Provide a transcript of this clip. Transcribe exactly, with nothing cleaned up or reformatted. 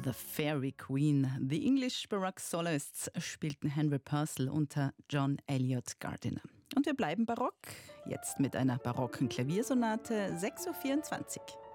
The Fairy Queen. The English Baroque Soloists spielten Henry Purcell unter John Eliot Gardiner. Und wir bleiben barock, jetzt mit einer barocken Klaviersonate sechs Uhr vierundzwanzig.